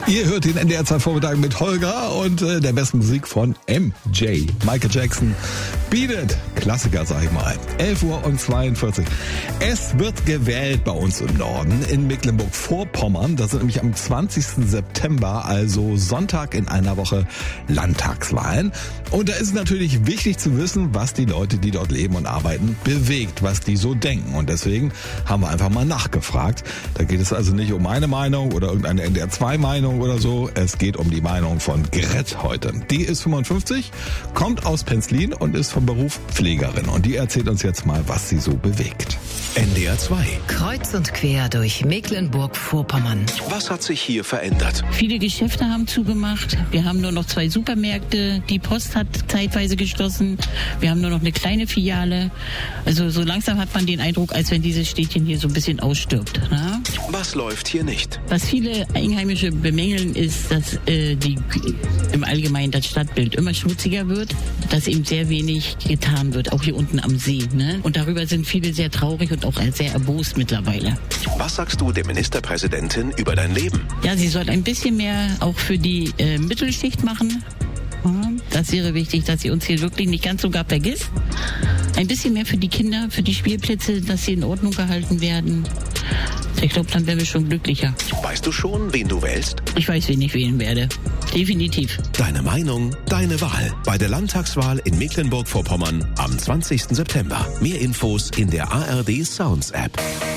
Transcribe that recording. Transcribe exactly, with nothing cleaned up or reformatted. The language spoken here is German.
Ihr hört den N D R zwei Vormittag mit Holger und äh, der besten Musik von M J. Michael Jackson, Beat It. Klassiker, sag ich mal. elf Uhr zweiundvierzig. Es wird gewählt bei uns im Norden in Mecklenburg-Vorpommern. Das sind nämlich am zwanzigsten September, also Sonntag in einer Woche, Landtagswahlen. Und da ist es natürlich wichtig zu wissen, was die Leute, die dort leben und arbeiten, bewegt, was die so denken. Und deswegen haben wir einfach mal nachgefragt. Da geht es also nicht um meine Meinung oder irgendeine N D R zwei Meinung oder so. Es geht um die Meinung von Gret heute. Die ist fünfundfünfzig, kommt aus Penzlin und ist vom Beruf Pflegerin. Und die erzählt uns jetzt mal, was sie so bewegt. N D R zwei. Kreuz und quer durch Mecklenburg-Vorpommern. Was hat sich hier verändert? Viele Geschäfte haben zugemacht. Wir haben nur noch zwei Supermärkte. Die Post hat zeitweise geschlossen. Wir haben nur noch eine kleine Filiale. Also so langsam hat man den Eindruck, als wenn dieses Städtchen hier so ein bisschen ausstirbt. Na? Was läuft hier nicht? Was viele Einheimische bemängeln, ist, dass äh, die, im Allgemeinen das Stadtbild immer schmutziger wird, dass eben sehr wenig getan wird, auch hier unten am See. Ne? Und darüber sind viele sehr traurig und auch sehr erbost mittlerweile. Was sagst du der Ministerpräsidentin über dein Leben? Ja, sie soll ein bisschen mehr auch für die äh, Mittelschicht machen. Das wäre wichtig, dass sie uns hier wirklich nicht ganz so gar vergisst. Ein bisschen mehr für die Kinder, für die Spielplätze, dass sie in Ordnung gehalten werden. Ich glaube, dann wären wir schon glücklicher. Weißt du schon, wen du wählst? Ich weiß, wen ich wählen werde. Definitiv. Deine Meinung, deine Wahl. Bei der Landtagswahl in Mecklenburg-Vorpommern am zwanzigsten September. Mehr Infos in der A R D Sounds App.